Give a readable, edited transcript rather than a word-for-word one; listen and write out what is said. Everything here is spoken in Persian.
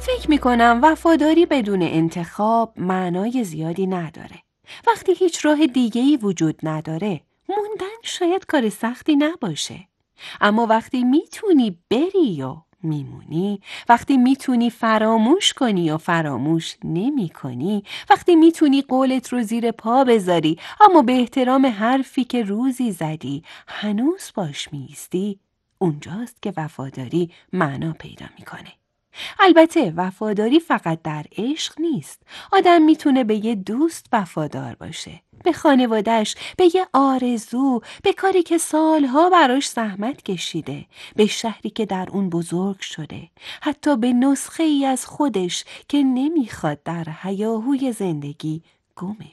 فکر میکنم وفاداری بدون انتخاب معنای زیادی نداره. وقتی هیچ راه دیگه‌ای وجود نداره، موندن شاید کار سختی نباشه. اما وقتی میتونی بری و میمونی، وقتی میتونی فراموش کنی و فراموش نمی کنی، وقتی میتونی قولت رو زیر پا بذاری اما به احترام حرفی که روزی زدی هنوز باش میستی، اونجاست که وفاداری معنا پیدا میکنه. البته وفاداری فقط در عشق نیست. آدم میتونه به یه دوست وفادار باشه، به خانواده‌اش، به یه آرزو، به کاری که سالها براش زحمت کشیده، به شهری که در اون بزرگ شده، حتی به نسخه ای از خودش که نمیخواد در هیاهوی زندگی گمش